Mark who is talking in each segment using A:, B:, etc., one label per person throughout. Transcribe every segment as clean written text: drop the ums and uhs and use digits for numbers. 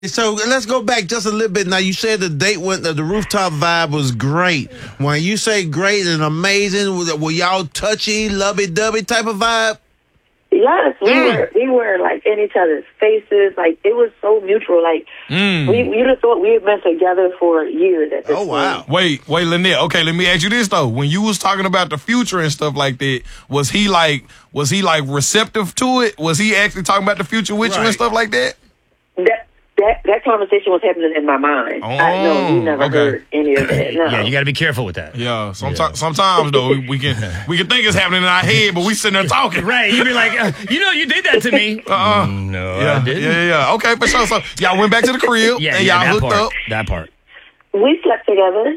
A: So let's go back just a little bit. Now you said the date went, the rooftop vibe was great. When you say great and amazing, were y'all touchy, lovey-dovey type of vibe?
B: Yes, we were like in each other's faces. Like it was so mutual. Like we just thought we had been together for years at this point.
A: Wow.
C: Wait, Lynette. Okay, let me ask you this though. When you was talking about the future and stuff like that, was he like receptive to it? Was he actually talking about the future with you and stuff like that?
B: That conversation was happening in my mind. No, we never heard any of that. No.
D: Yeah, you got to be careful with that.
C: Yeah, sometimes though we can think it's happening in our head, but we sitting there talking.
D: Right, you be like, you did that to me. No,
C: yeah,
D: I didn't.
C: Yeah. Okay, for sure. So y'all went back to the crib and y'all hooked up.
D: That part.
B: We slept together.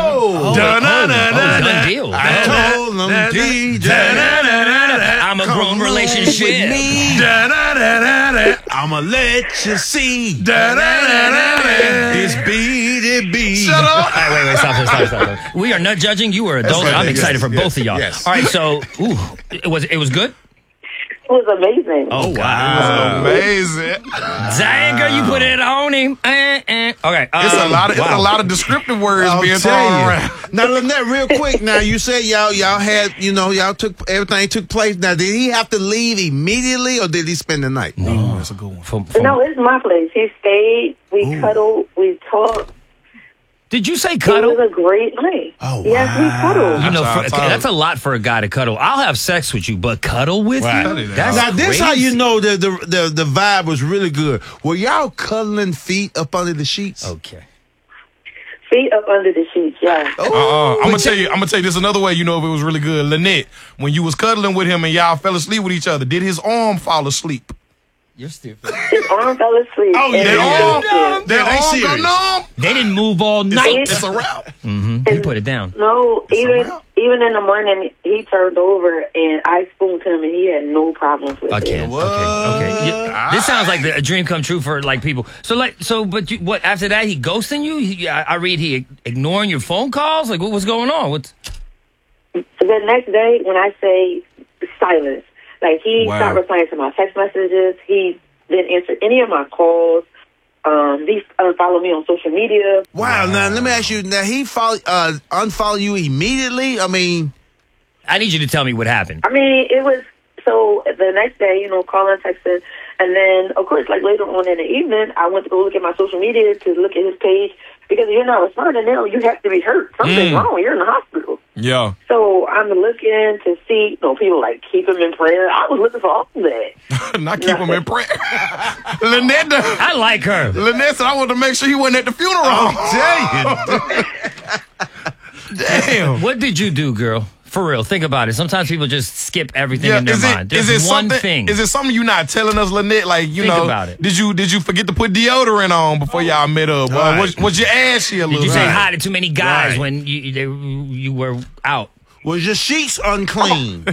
D: Done deal.
A: I told them, DJ,
D: I'm a grown relationship.
A: I'ma let you see. This BDB.
C: Shut up.
D: All right, wait, stop. We are not judging. You are adults. I'm excited for both of y'all.
C: Yes.
D: All right, so it was good.
B: It was amazing.
D: Oh wow,
C: amazing!
D: Dang, girl, you put it on him. Okay,
C: it's a lot of descriptive words being thrown around.
A: Now, Lynette, real quick. Now, you said y'all had, y'all everything took place. Now, did he have to leave immediately, or did he spend the night?
C: No, that's a good one.
B: No, it's my place. He stayed. We cuddled. We talked.
D: Did you say cuddle?
B: It was a great night.
A: Oh, wow.
B: Yes, we cuddled.
D: That's a lot for a guy to cuddle. I'll have sex with you, but cuddle with you? That's
A: now, this
D: crazy.
A: how you know the vibe was really good. Were y'all cuddling feet up under the sheets?
D: Okay.
B: Feet up under the sheets, yeah.
C: I'm gonna tell you this another way you know if it was really good. Lynette, when you was cuddling with him and y'all fell asleep with each other, did his arm fall asleep?
D: You're stupid.
B: His arm fell asleep.
C: Oh, yeah. Their arm got numb.
D: They didn't move all night.
C: It's a wrap.
D: He put it down.
B: No, even in the morning, he turned over and I spooned him and he had no problems with it.
D: Okay. This sounds like a dream come true for like people. But what after that he ghosting you? I read he ignoring your phone calls. Like what's going on?
B: The next day when I say silence. Like, he stopped replying to my text messages. He didn't answer any of my calls. He unfollowed me on social media.
A: Wow. Now, let me ask you. Now, he unfollowed you immediately? I mean...
D: I need you to tell me what happened.
B: I mean, it was... So, the next day, calling, texting. And then, of course, like, later on in the evening, I went to go look at my social media to look at his page. Because if you're not responding now, you have to be hurt. Something's wrong. You're in the hospital.
C: Yeah.
B: So I'm looking to see, people like keep him in prayer. I was looking for all of that.
C: Not keep him in prayer. Lynette.
D: I like her.
C: Lynette said I wanted to make sure he wasn't at the funeral. Damn.
D: What did you do, girl? For real, think about it. Sometimes people just skip everything in their mind. There's one thing.
C: Is it something you're not telling us, Lynette? Like, think
D: about it.
C: Did you forget to put deodorant on before y'all met up? Was your ass here a little?
D: Did you say hi to too many guys when you were out?
A: Was your sheets unclean?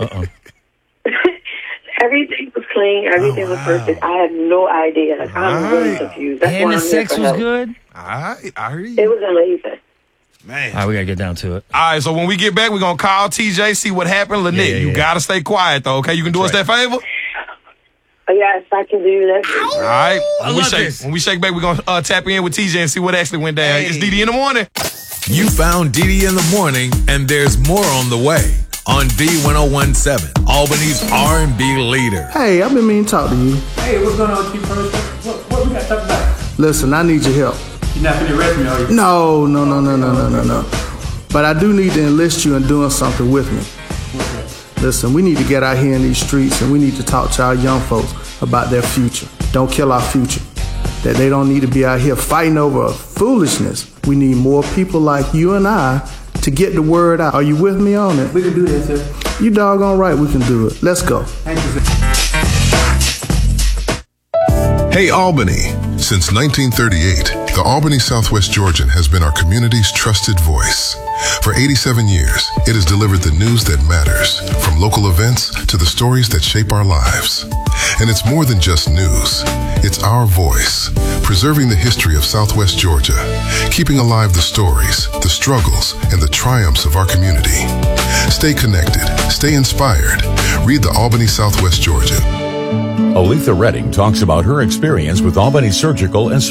B: Everything was clean. Everything was perfect. I have no idea. Like, I'm really confused. That's
D: and
B: why
D: the
B: I'm
D: sex
B: here for
D: was
B: help.
D: good?
C: I hear you.
B: It was amazing.
A: Man.
D: All right, we got to get down to it.
C: All right, so when we get back, we're going to call TJ, see what happened. Lynette, you got to stay quiet, though, okay? You can do us that favor?
B: Yes, I can do that.
C: All right.
D: When
C: we shake back, we're going to tap in with TJ and see what actually went down. It's DD in the morning.
E: You found DD in the morning, and there's more on the way on B1017, Albany's R&B leader.
F: Hey, I've been meaning to talk to you.
G: Hey, what's going on with you, First? What we got to talk about?
F: Listen, I need your help.
G: You're not going to arrest me, are you?
F: No. But I do need to enlist you in doing something with me.
G: Okay.
F: Listen, we need to get out here in these streets and we need to talk to our young folks about their future. Don't kill our future. That they don't need to be out here fighting over foolishness. We need more people like you and I to get the word out. Are you with me on it?
G: We can do that, sir.
F: You doggone right we can do it. Let's go.
G: Thank you, sir.
H: Hey, Albany. Since 1938, the Albany Southwest Georgian has been our community's trusted voice. For 87 years, it has delivered the news that matters, from local events to the stories that shape our lives. And it's more than just news. It's our voice, preserving the history of Southwest Georgia, keeping alive the stories, the struggles, and the triumphs of our community. Stay connected, stay inspired. Read the Albany Southwest Georgian.
I: Aletha Redding talks about her experience with Albany Surgical and